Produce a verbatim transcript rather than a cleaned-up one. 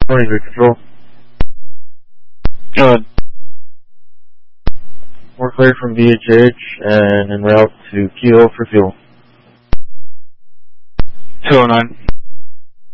Morning, Grid Control. Good. We're clear from V H H and en route to Kilo for fuel. two oh nine.